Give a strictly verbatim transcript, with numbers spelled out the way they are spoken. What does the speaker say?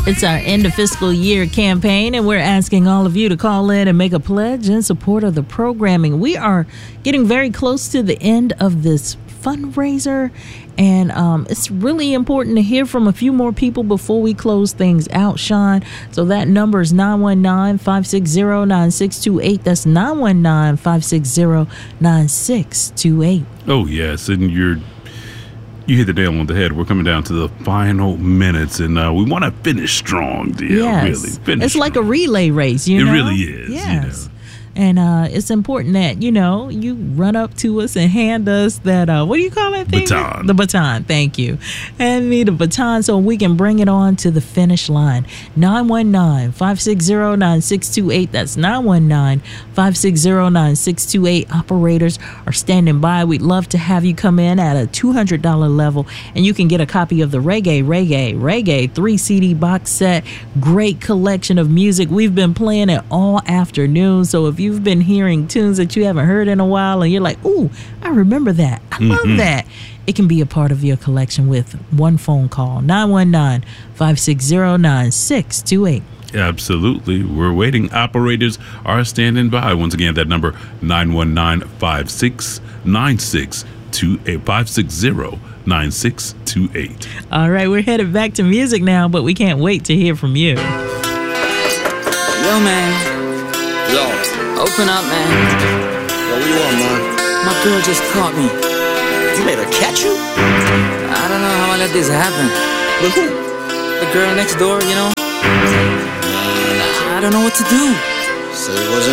It's our end of fiscal year campaign, and we're asking all of you to call in and make a pledge in support of the programming. We are getting very close to the end of this fundraiser, and um, it's really important to hear from a few more people before we close things out, Sean. So that number is nine one nine, five six zero, nine six two eight. That's nine one nine, five six zero, nine six two eight. Oh, yes, and you're You hit the nail on the head. We're coming down to the final minutes, and uh, we want to finish strong, dear. Yes. Really, finish It's like a strong. relay race, you It know? really is, you Yes. know. And uh, it's important that, you know, you run up to us and hand us that, uh, what do you call that thing? Baton. The baton, thank you. Hand me the baton so we can bring it on to the finish line. nine one nine, five six zero, nine six two eight. That's nine one nine, five six zero, nine six two eight. Operators are standing by. We'd love to have you come in at a two hundred dollars level, and you can get a copy of the Reggae, Reggae, Reggae three C D box set. Great collection of music. We've been playing it all afternoon, so if you've been hearing tunes that you haven't heard in a while and you're like, ooh, I remember that, I love Mhm. that, it can be a part of your collection with one phone call. Nine one nine, five six zero, nine six two eight. Absolutely. We're waiting. Operators are standing by. Once again, that number nine one nine, five six nine six two eight, five six zero, nine six two eight. All right, we're headed back to music now, but we can't wait to hear from you. Yo, man. Yo, Open up, man. yo, what you want, man? My girl just caught me. You made her catch you? I don't know how I let this happen. But who? The girl next door, you know? I don't know what to do. Said it wasn't